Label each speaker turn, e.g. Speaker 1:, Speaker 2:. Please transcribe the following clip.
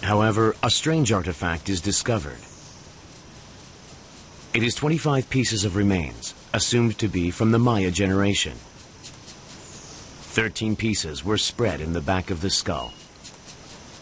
Speaker 1: However, a strange artifact is discovered. It is 25 pieces of remains, assumed to be from the Maya generation. 13 pieces were spread in the back of the skull.